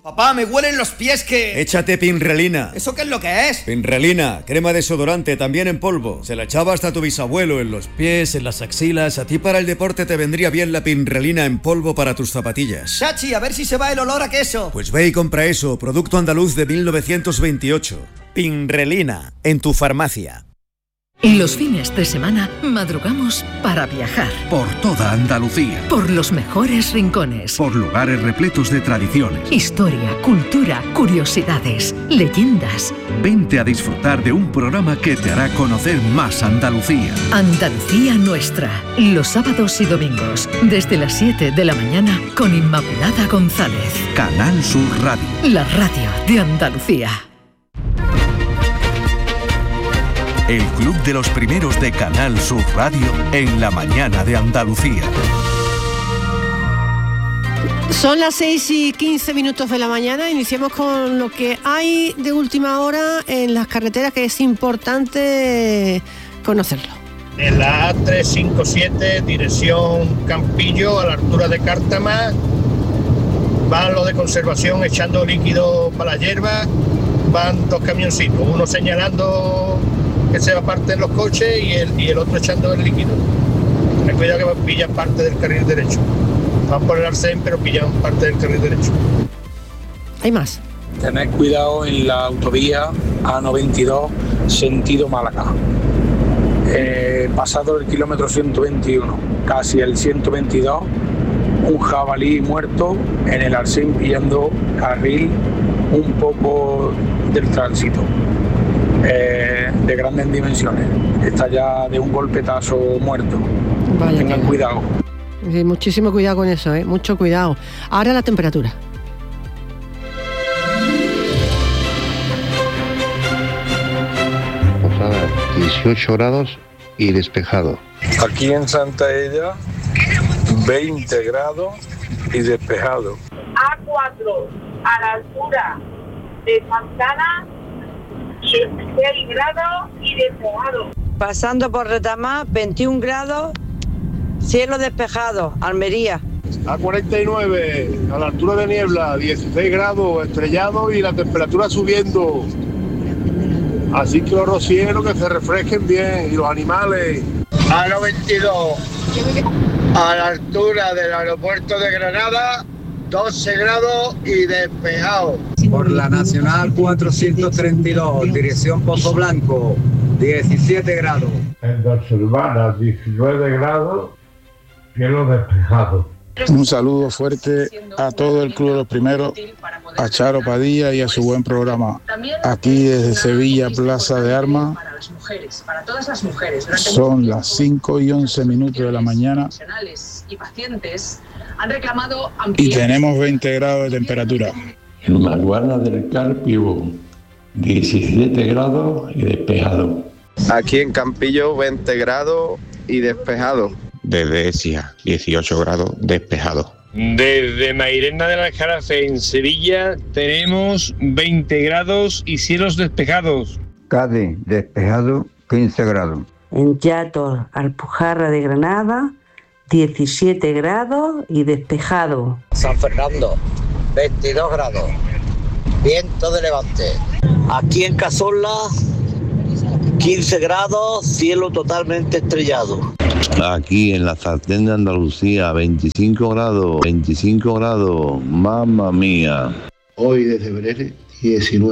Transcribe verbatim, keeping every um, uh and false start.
Papá, me huelen los pies que... Échate Pinrelina. ¿Eso qué es lo que es? Pinrelina, crema desodorante, también en polvo. Se la echaba hasta tu bisabuelo en los pies, en las axilas. A ti para el deporte te vendría bien la Pinrelina en polvo para tus zapatillas. Chachi, a ver si se va el olor a queso. Pues ve y compra eso, producto andaluz de mil novecientos veintiocho. Pinrelina, en tu farmacia. Los fines de semana madrugamos para viajar. Por toda Andalucía. Por los mejores rincones. Por lugares repletos de tradiciones. Historia, cultura, curiosidades, leyendas. Vente a disfrutar de un programa que te hará conocer más Andalucía. Andalucía Nuestra. Los sábados y domingos, desde las siete de la mañana, con Inmaculada González. Canal Sur Radio. La radio de Andalucía. El Club de los Primeros de Canal Sur Radio en la mañana de Andalucía. Son las seis y quince minutos de la mañana. Iniciamos con lo que hay de última hora en las carreteras, que es importante conocerlo. En la A trescientos cincuenta y siete, dirección Campillo, a la altura de Cártama, van los de conservación echando líquido para la hierba. Van dos camioncitos, uno señalando que se aparten los coches y el, y el otro echando el líquido. Ten cuidado que pillan parte del carril derecho. Van por el arcén, pero pillan parte del carril derecho. Hay más. Tened cuidado en la autovía A noventa y dos, sentido Málaga. Eh, pasado el kilómetro ciento veintiuno, casi el ciento veintidós, un jabalí muerto en el arcén pillando carril un poco del tránsito. Eh, de grandes dimensiones, está ya de un golpetazo muerto. Vaya, tengan que... cuidado. Sí, muchísimo cuidado con eso, ¿eh? Mucho cuidado. Ahora la temperatura. dieciocho grados y despejado. Aquí en Santa Ella, veinte grados y despejado. A cuatro, a la altura de Santana, dieciséis grados y despejado. Pasando por Retamá, veintiún grados, cielo despejado. Almería. A cuarenta y nueve, a la altura de Niebla, dieciséis grados, estrellado y la temperatura subiendo. Así que los rocieros que se refresquen bien y los animales. A noventa y dos, a la altura del aeropuerto de Granada, doce grados y despejado. Por la Nacional cuatrocientos treinta y dos, dirección Pozo Blanco, diecisiete grados. En Dos Hermanas, diecinueve grados, cielo despejado. Un saludo fuerte a todo el Club de los Primeros, a Charo Padilla y a su buen programa. Aquí desde Sevilla, Plaza de Armas. Son las cinco y once minutos de la mañana y tenemos veinte grados de temperatura. En Maguana del Carpio, diecisiete grados y despejado. Aquí en Campillo, veinte grados y despejado. Desde Ecija, dieciocho grados, despejado. Desde Mairena del Aljarafe, en Sevilla, tenemos veinte grados y cielos despejados. Cádiz, despejado, quince grados. En Yator, Alpujarra de Granada, diecisiete grados y despejado. San Fernando, veintidós grados, viento de levante. Aquí en Cazorla, quince grados, cielo totalmente estrellado. Aquí en la Sartén de Andalucía, veinticinco grados, veinticinco grados, mamma mía. Hoy desde Brere, diecinueve.